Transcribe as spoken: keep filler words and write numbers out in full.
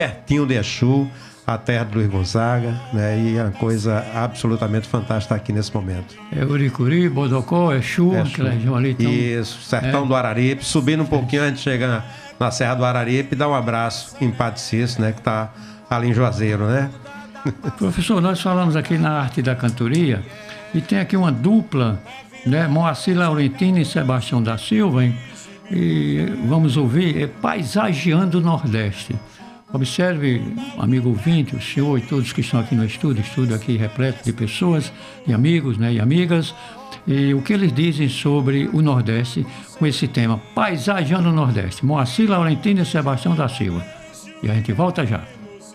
pertinho de Exu, a terra do Luiz Gonzaga, né? E é uma coisa absolutamente fantástica aqui nesse momento. É Uricuri, Bodocó, Exu, Exu. aquela região ali. Tão... Isso, Sertão é. do Araripe, subindo um pouquinho antes de chegar na Serra do Araripe, dá um abraço em Padecis, né? Que está ali em Juazeiro, né? Professor, nós falamos aqui na arte da cantoria e tem aqui uma dupla, né? Moacir Laurentino e Sebastião da Silva, hein? E vamos ouvir, é Paisageando o Nordeste. Observe, amigo ouvinte, o senhor e todos que estão aqui no estúdio, estúdio aqui repleto de pessoas, de amigos, né, e amigas, e o que eles dizem sobre o Nordeste com esse tema, Paisageando o Nordeste. Moacir Laurentino e Sebastião da Silva. E a gente volta já.